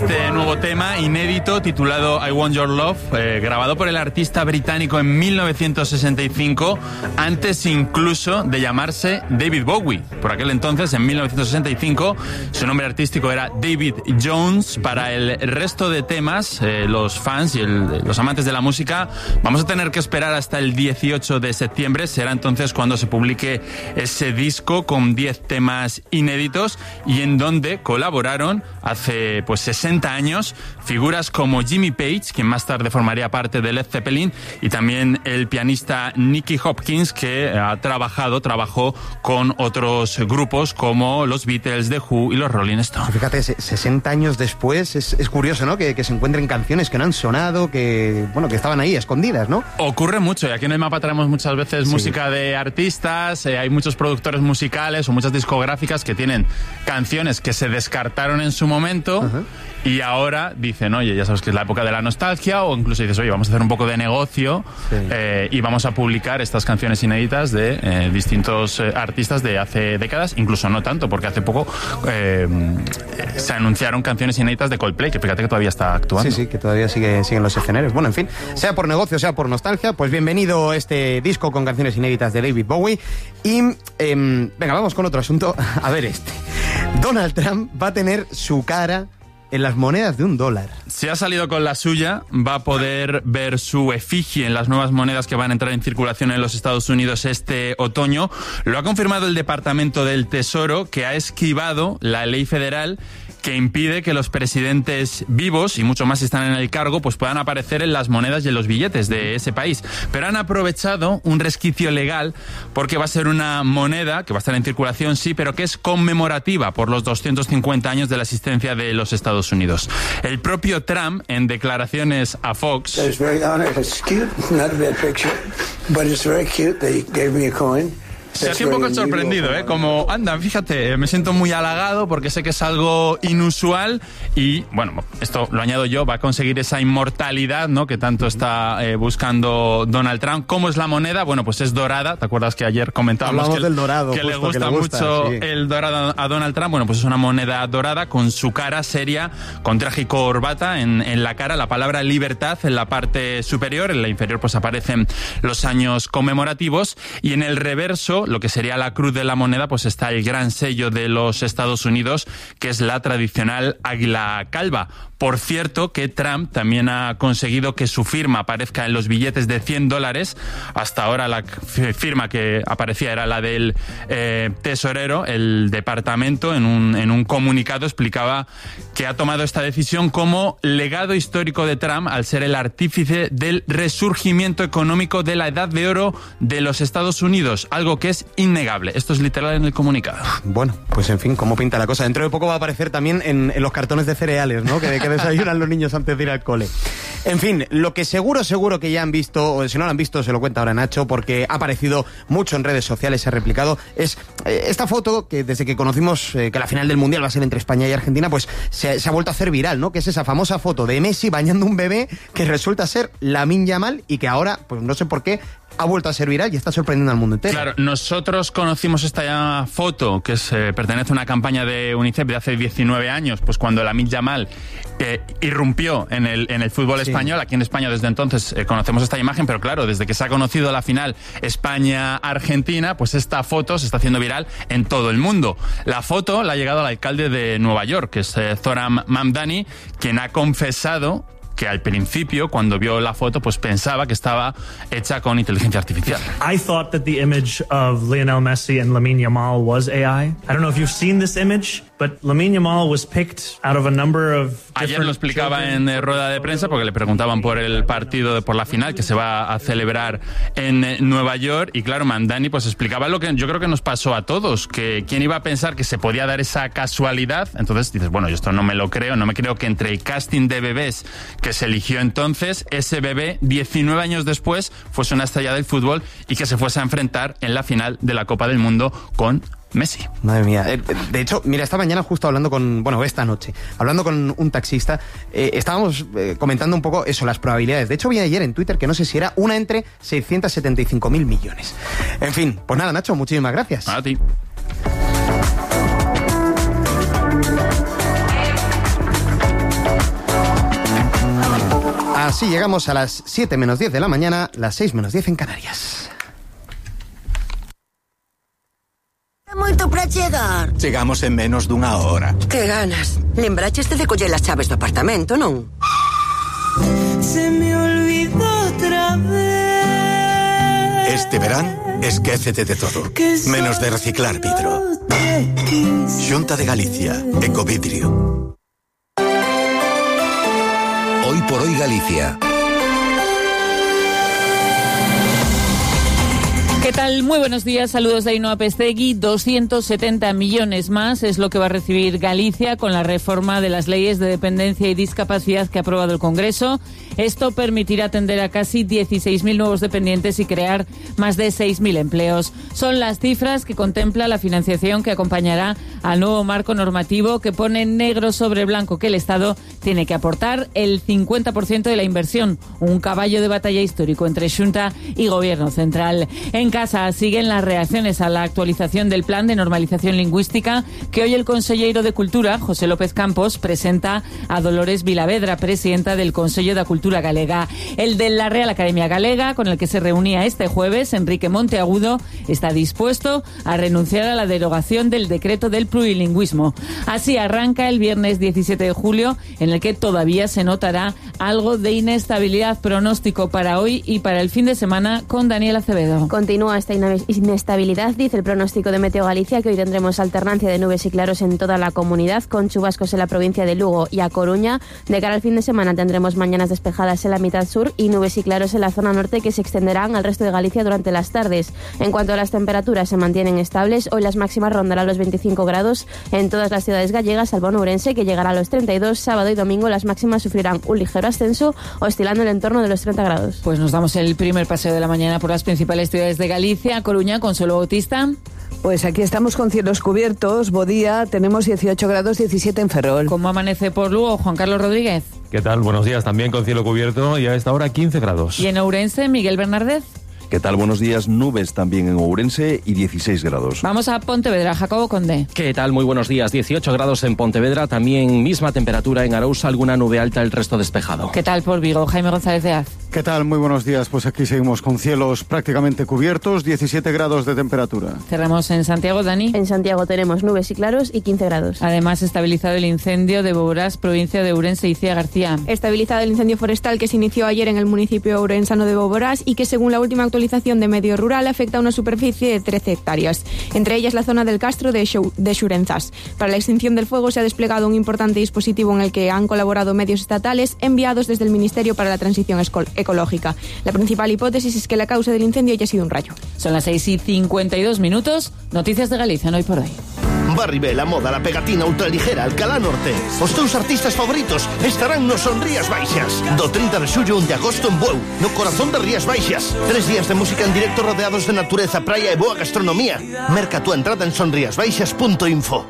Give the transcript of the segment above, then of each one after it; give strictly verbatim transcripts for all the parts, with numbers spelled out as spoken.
este nuevo tema inédito titulado I Want Your Love, eh, grabado por el artista británico en mil novecientos sesenta y cinco, antes incluso de llamarse David Bowie. Por aquel entonces, en mil novecientos sesenta y cinco, su nombre artístico era David Jones. Para el resto de temas, eh, los fans y el, los amantes de la música, vamos a tener que esperar hasta el dieciocho de septiembre. Será entonces cuando se publique ese disco con diez temas inéditos y en donde colaboraron hace pues sesenta años figuras como Jimmy Page, quien más tarde formaría parte de Led Zeppelin, y también el pianista Nicky Hopkins, que ha trabajado, trabajó con otros grupos como los Beatles, The Who y los Rolling Stones. Fíjate, sesenta años después, es, es curioso, ¿no? Que, que se encuentren canciones que no han sonado, que bueno, que estaban ahí escondidas, ¿no? Ocurre mucho, y aquí en el mapa traemos muchas veces sí. música de artistas, eh, hay muchos productores musicales o muchas discográficas que tienen canciones que se descartaron en su momento. Uh-huh. Y ahora dicen, oye, ya sabes que es la época de la nostalgia, o incluso dices, oye, vamos a hacer un poco de negocio sí. eh, y vamos a publicar estas canciones inéditas de eh, distintos eh, artistas de hace décadas, incluso no tanto, porque hace poco eh, se anunciaron canciones inéditas de Coldplay, que fíjate que todavía está actuando. Sí, sí, que todavía sigue, siguen los escenarios. Bueno, en fin, sea por negocio, sea por nostalgia, pues bienvenido este disco con canciones inéditas de David Bowie. Y, eh, venga, vamos con otro asunto. A ver este. Donald Trump va a tener su cara en las monedas de un dólar. Si ha salido con la suya, va a poder ver su efigie en las nuevas monedas que van a entrar en circulación en los Estados Unidos este otoño. Lo ha confirmado el Departamento del Tesoro, que ha esquivado la ley federal que impide que los presidentes vivos, y mucho más si están en el cargo, pues puedan aparecer en las monedas y en los billetes de ese país. Pero han aprovechado un resquicio legal porque va a ser una moneda que va a estar en circulación, sí, pero que es conmemorativa por los doscientos cincuenta años de la existencia de los Estados Unidos. El propio Trump, en declaraciones a Fox... It's very honest. It's cute. Not a bad picture, but it's very cute. They gave me a coin. Se hacía un poco sorprendido, ¿eh? Como, anda, fíjate, me siento muy halagado porque sé que es algo inusual y, bueno, esto lo añado yo, va a conseguir esa inmortalidad, ¿no?, que tanto está eh, buscando Donald Trump. ¿Cómo es la moneda? Bueno, pues es dorada. ¿Te acuerdas que ayer comentábamos que, del dorado, que, justo, le gusta que le gusta mucho sí. el dorado a Donald Trump? Bueno, pues es una moneda dorada con su cara seria, con traje y corbata en, en la cara, la palabra libertad en la parte superior, en la inferior pues aparecen los años conmemorativos y en el reverso, lo que sería la cruz de la moneda, pues está el gran sello de los Estados Unidos, que es la tradicional águila calva. Por cierto, que Trump también ha conseguido que su firma aparezca en los billetes de cien dólares. Hasta ahora la firma que aparecía era la del eh, tesorero. El departamento, en un, en un comunicado, explicaba que ha tomado esta decisión como legado histórico de Trump al ser el artífice del resurgimiento económico de la edad de oro de los Estados Unidos, algo que es innegable. Esto es literal en el comunicado. Bueno, pues en fin, ¿cómo pinta la cosa? Dentro de poco va a aparecer también en, en los cartones de cereales, ¿no? Que, que desayunan los niños antes de ir al cole. En fin, lo que seguro, seguro que ya han visto, o si no lo han visto, se lo cuenta ahora Nacho, porque ha aparecido mucho en redes sociales, se ha replicado, es eh, esta foto que desde que conocimos eh, que la final del Mundial va a ser entre España y Argentina, pues se, se ha vuelto a hacer viral, ¿no? Que es esa famosa foto de Messi bañando un bebé que resulta ser Lamine Yamal y que ahora, pues no sé por qué, ha vuelto a ser viral y está sorprendiendo al mundo entero. Claro, nosotros conocimos esta foto que es, eh, pertenece a una campaña de UNICEF de hace diecinueve años, pues cuando Lamine Yamal eh, irrumpió en el, en el fútbol sí. español. Aquí en España desde entonces eh, conocemos esta imagen, pero claro, desde que se ha conocido la final España-Argentina, pues esta foto se está haciendo viral en todo el mundo. La foto la ha llegado al alcalde de Nueva York, que es eh, Zoran Mamdani, quien ha confesado que al principio, cuando vio la foto, pues pensaba que estaba hecha con inteligencia artificial. I thought that the image of Lionel Messi and Lamine Yamal was A I. I don't know if you've seen this image, but Lamine Yamal was picked out of a number of Ayer lo explicaba en eh, rueda de prensa porque le preguntaban por el partido, de, por la final que se va a celebrar en eh, Nueva York, y claro, Mamdani pues explicaba lo que yo creo que nos pasó a todos, que quién iba a pensar que se podía dar esa casualidad. Entonces dices, bueno, yo esto no me lo creo, no me creo que entre el casting de bebés que se eligió entonces, ese bebé diecinueve años después fuese una estrella del fútbol y que se fuese a enfrentar en la final de la Copa del Mundo con Messi. Madre mía. De hecho, mira, esta mañana justo hablando con, bueno, esta noche, hablando con un taxista, eh, estábamos eh, comentando un poco eso, las probabilidades. De hecho, vi ayer en Twitter que no sé si era una entre seiscientos setenta y cinco mil millones. En fin, pues nada, Nacho, muchísimas gracias. A ti. Así llegamos a las siete menos diez de la mañana, las seis menos diez en Canarias. Moito para chegar. Chegamos en menos dunha hora. Que ganas. Lembraches de coller as chaves do apartamento, non? Se me olvidó otra vez. Este verán, esquécete de todo. Menos de reciclar vidro. Xunta de Galicia, Ecovidrio. Hoy por hoy Galicia. ¿Qué tal? Muy buenos días, saludos de Ainhoa Pestegui. doscientos setenta millones más es lo que va a recibir Galicia con la reforma de las leyes de dependencia y discapacidad que ha aprobado el Congreso. Esto permitirá atender a casi dieciséis mil nuevos dependientes y crear más de seis mil empleos. Son las cifras que contempla la financiación que acompañará al nuevo marco normativo que pone negro sobre blanco que el Estado tiene que aportar el cincuenta por ciento de la inversión, un caballo de batalla histórico entre Xunta y Gobierno Central. En casa siguen las reacciones a la actualización del plan de normalización lingüística que hoy el consellero de Cultura, José López Campos, presenta a Dolores Vilavedra, presidenta del Consello da Cultura Galega. El de la Real Academia Galega, con el que se reunía este jueves, Enrique Monteagudo, está dispuesto a renunciar a la derogación del decreto del plurilingüismo. Así arranca el viernes diecisiete de julio, en el que todavía se notará algo de inestabilidad. Pronóstico para hoy y para el fin de semana con Daniel Acevedo. Continúa esta inestabilidad, dice el pronóstico de Meteo Galicia, que hoy tendremos alternancia de nubes y claros en toda la comunidad, con chubascos en la provincia de Lugo y A Coruña. De cara al fin de semana tendremos mañanas despejadas en la mitad sur y nubes y claros en la zona norte que se extenderán al resto de Galicia durante las tardes. En cuanto a las temperaturas, se mantienen estables. Hoy las máximas rondarán los veinticinco grados en todas las ciudades gallegas, salvo en Ourense, que llegará a los treinta y dos. Sábado y domingo las máximas sufrirán un ligero ascenso, oscilando en el entorno de los treinta grados. Pues nos damos el primer paseo de la mañana por las principales ciudades de Galicia. Coruña, Consuelo Bautista. Pues aquí estamos con cielos cubiertos. Bodía, tenemos dieciocho grados, diecisiete en Ferrol. ¿Cómo amanece por Lugo, Juan Carlos Rodríguez? ¿Qué tal? Buenos días, también con cielo cubierto y a esta hora quince grados. ¿Y en Ourense, Miguel Bernardez? ¿Qué tal? Buenos días. Nubes también en Ourense y dieciséis grados. Vamos a Pontevedra, Jacobo Conde. ¿Qué tal? Muy buenos días. dieciocho grados en Pontevedra, también misma temperatura en Arousa, alguna nube alta, el resto despejado. ¿Qué tal por Vigo, Jaime González de Az? ¿Qué tal? Muy buenos días. Pues aquí seguimos con cielos prácticamente cubiertos, diecisiete grados de temperatura. Cerramos en Santiago, Dani. En Santiago tenemos nubes y claros y quince grados. Además, estabilizado el incendio de Boborás, provincia de Ourense, Icía García. Estabilizado el incendio forestal que se inició ayer en el municipio ourensano de Boborás y que, según la última actualización de Medio Rural, afecta a una superficie de trece hectáreas, entre ellas la zona del castro de, Xu- de Xurenzas. Para la extinción del fuego se ha desplegado un importante dispositivo en el que han colaborado medios estatales enviados desde el Ministerio para la Transición Escol- Ecológica. La principal hipótesis es que la causa del incendio haya sido un rayo. Son las seis y cincuenta y dos minutos. Noticias de Galicia, no hoy por hoy. Barribel, a moda, la pegatina ultraligera, Alcalá Norte. Os teus artistas favoritos estarán no Son Rías Baixas. Do trinta de xullo a un de agosto en Bueu, no corazón de Rías Baixas. Tres días de música en directo rodeados de natureza, praia e boa gastronomía. Merca tu entrada en sonriasbaixas punto info.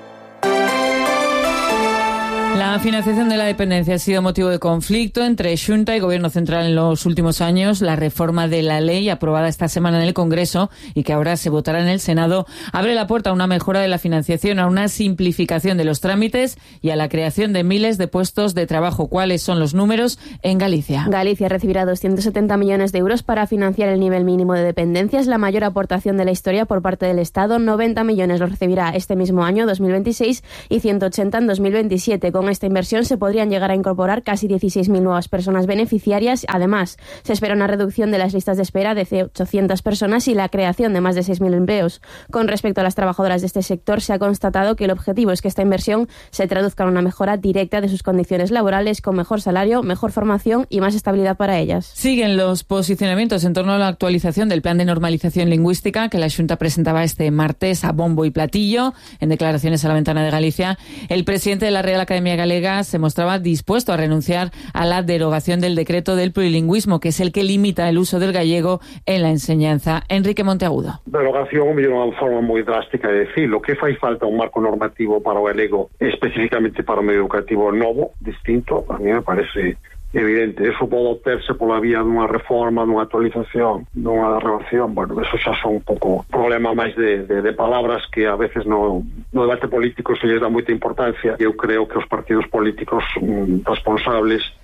La financiación de la dependencia ha sido motivo de conflicto entre Xunta y Gobierno Central en los últimos años. La reforma de la ley aprobada esta semana en el Congreso y que ahora se votará en el Senado abre la puerta a una mejora de la financiación, a una simplificación de los trámites y a la creación de miles de puestos de trabajo. ¿Cuáles son los números en Galicia? Galicia recibirá doscientos setenta millones de euros para financiar el nivel mínimo de dependencias, la mayor aportación de la historia por parte del Estado. noventa millones los recibirá este mismo año, dos mil veintiséis, y ciento ochenta en dos mil veintisiete. Con esta inversión se podrían llegar a incorporar casi dieciséis mil nuevas personas beneficiarias. Además, se espera una reducción de las listas de espera de ochocientas personas y la creación de más de seis mil empleos. Con respecto a las trabajadoras de este sector, se ha constatado que el objetivo es que esta inversión se traduzca en una mejora directa de sus condiciones laborales, con mejor salario, mejor formación y más estabilidad para ellas. Siguen los posicionamientos en torno a la actualización del plan de normalización lingüística que la Xunta presentaba este martes a bombo y platillo. En declaraciones a La Ventana de Galicia, el presidente de la Real Academia Galega se mostraba dispuesto a renunciar a la derogación del decreto del plurilingüismo, que es el que limita el uso del gallego en la enseñanza. Enrique Monteagudo. Derogación é unha forma moi drástica de decirlo. Que fai falta un marco normativo para o galego, especificamente para o medio educativo novo, distinto? A mí me parece evidente. Eso pode obterse pola vía dunha reforma, dunha actualización, dunha derogación. Bueno, eso xa son un pouco problema máis de, de, de palabras que a veces no, no debate político se lles dá moita importancia. Eu creo que os partidos políticos mm, responsables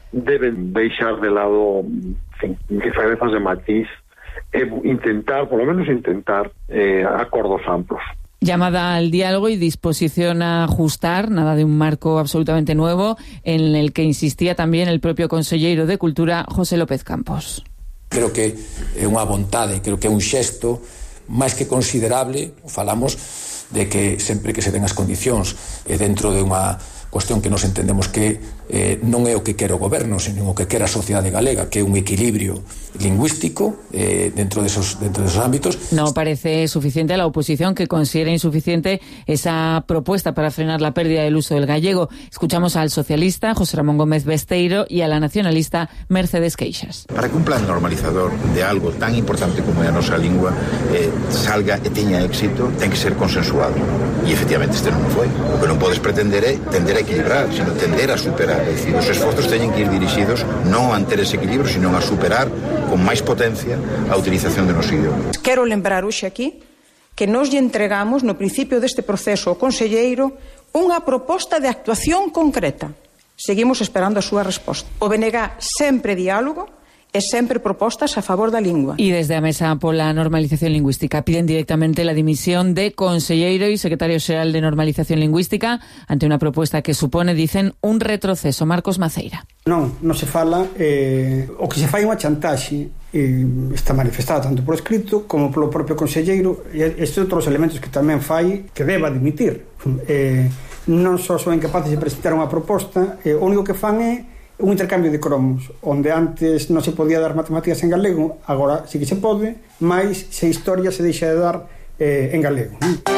deben deixar de lado, en fin, diferenzas de matiz e intentar, por lo menos intentar, eh, acordos amplos. Llamada al diálogo y disposición a ajustar, nada de un marco absolutamente nuevo, en el que insistía también el propio conselleiro de Cultura, José López Campos. Creo que é unha vontade, creo que é un xesto máis que considerable. Falamos de que sempre que se den as condicións e dentro de unha cuestión que nos entendemos que eh, non é o que quere o goberno, sino o que quere a sociedade galega, que é un equilibrio lingüístico eh, dentro de esos, dentro de esos ámbitos. No parece suficiente a la oposición, que considera insuficiente esa propuesta para frenar la pérdida del uso del gallego. Escuchamos al socialista José Ramón Gómez Besteiro y a la nacionalista Mercedes Queixas. Para que un plan normalizador de algo tan importante como é a nosa lingua eh, salga e teña éxito, ten que ser consensuado. E efectivamente este non foi. O que non podes pretender é tender a equilibrar, sino tender a superar. É dicir, os esforzos teñen que ir dirixidos non a manter ese equilibrio, sino a superar con máis potencia a utilización de noso idioma. Quero lembrar hoxe aquí que nos lle entregamos no principio deste proceso ao conselleiro unha proposta de actuación concreta. Seguimos esperando a súa resposta. O B N G sempre diálogo e sempre propostas a favor da lingua. Y desde a Mesa pola Normalización Lingüística piden directamente la dimisión de conselleiro y secretario xeral de Normalización Lingüística ante unha propuesta que supone, dicen, un retroceso. Marcos Maceira. Non, non se fala, eh, o que se fai unha chantaxe eh, está manifestada tanto por escrito como polo propio conselleiro, e estes outros elementos que tamén fai que deba dimitir. Eh, non só son incapaces de presentar unha proposta, eh, o único que fan é un intercambio de cromos, onde antes non se podía dar matemáticas en galego, agora sí que se pode, mais se a historia se deixa de dar eh, en galego.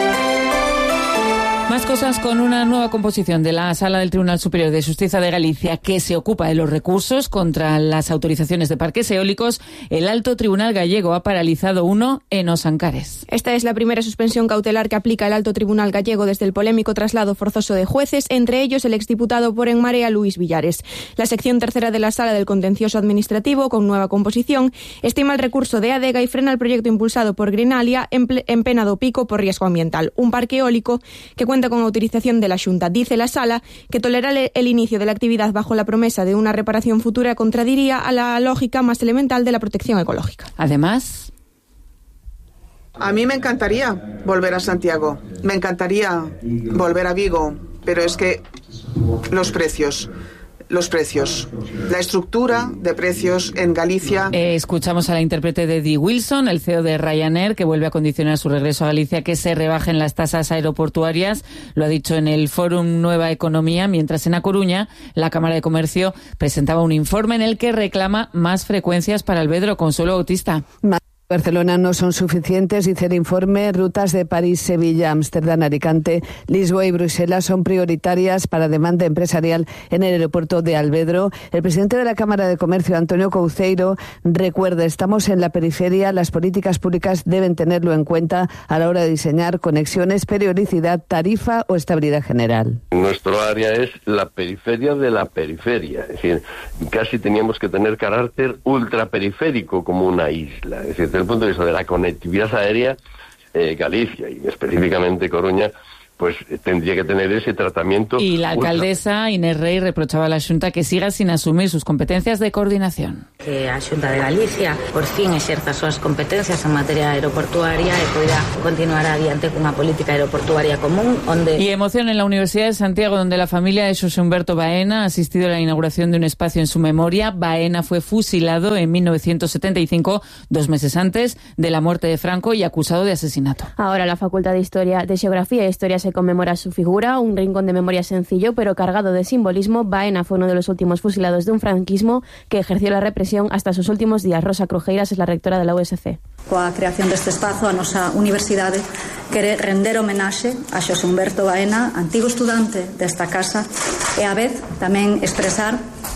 Más cosas con una nueva composición de la Sala del Tribunal Superior de Justicia de Galicia, que se ocupa de los recursos contra las autorizaciones de parques eólicos. El Alto Tribunal Gallego ha paralizado uno en Os Ancares. Esta es la primera suspensión cautelar que aplica el Alto Tribunal Gallego desde el polémico traslado forzoso de jueces, entre ellos el exdiputado por En Marea, Luis Villares. La sección tercera de la Sala del Contencioso Administrativo, con nueva composición, estima el recurso de Adega y frena el proyecto impulsado por Greenalia en, en Pena do Pico por riesgo ambiental, un parque eólico que cuenta con autorización de la Xunta. Dice la Sala que tolerar el inicio de la actividad bajo la promesa de una reparación futura contradiría a la lógica más elemental de la protección ecológica. Además, a mí me encantaría volver a Santiago, me encantaría volver a Vigo, pero es que los precios... Los precios, la estructura de precios en Galicia. Eh, escuchamos a la intérprete de Eddie Wilson, el C E O de Ryanair, que vuelve a condicionar su regreso a Galicia que se rebajen las tasas aeroportuarias. Lo ha dicho en el Fórum Nueva Economía, mientras en A Coruña la Cámara de Comercio presentaba un informe en el que reclama más frecuencias para el Vedro. Consuelo Bautista. Barcelona no son suficientes, dice el informe. Rutas de París, Sevilla, Ámsterdam, Alicante, Lisboa y Bruselas son prioritarias para demanda empresarial en el aeropuerto de Alvedro. El presidente de la Cámara de Comercio, Antonio Couceiro, recuerda: estamos en la periferia, las políticas públicas deben tenerlo en cuenta a la hora de diseñar conexiones, periodicidad, tarifa o estabilidad general. Nuestro área es la periferia de la periferia, es decir, casi teníamos que tener carácter ultraperiférico como una isla, es decir, desde el punto de vista de la conectividad aérea, eh, Galicia y específicamente Coruña, pues tendría que tener ese tratamiento. Y la alcaldesa Inés Rey reprochaba a la Xunta que siga sin asumir sus competencias de coordinación. Que a Xunta de Galicia por fin exerza as súas competencias en materia aeroportuaria e poida continuar adiante cunha política aeroportuaria común onde... Y emoción en la Universidad de Santiago, donde la familia de Xosé Humberto Baena ha asistido a la inauguración de un espacio en su memoria. Baena fue fusilado en mil novecientos setenta y cinco, dos meses antes de la muerte de Franco, y acusado de asesinato. Ahora la Facultad de Historia, de Geografía e Historia se conmemora su figura, un rincón de memoria sencillo pero cargado de simbolismo. Baena fue uno de los últimos fusilados de un franquismo que ejerció la represión hasta sus últimos días. Rosa Crujeiras es la rectora de la U S C. Coa creación deste espazo, a nosa universidade quere render homenaxe a Xosé Humberto Baena, antigo estudante desta casa, e a vez tamén expresar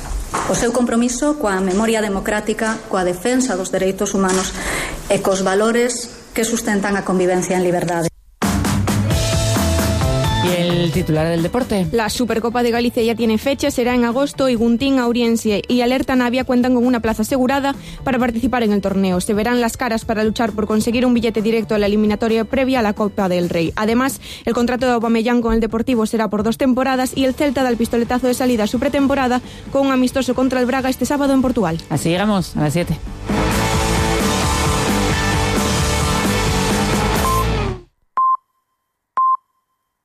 o seu compromiso coa memoria democrática, coa defensa dos dereitos humanos e cos valores que sustentan a convivencia en liberdade. Y el titular del deporte. La Supercopa de Galicia ya tiene fecha, será en agosto y Guntín, Auriense y Alerta Navia cuentan con una plaza asegurada para participar en el torneo. Se verán las caras para luchar por conseguir un billete directo a la eliminatoria previa a la Copa del Rey. Además, el contrato de Aubameyang con el Deportivo será por dos temporadas y el Celta da el pistoletazo de salida a su pretemporada con un amistoso contra el Braga este sábado en Portugal. Así llegamos a las siete.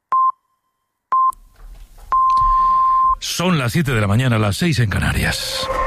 Son las siete de la mañana, las seis en Canarias.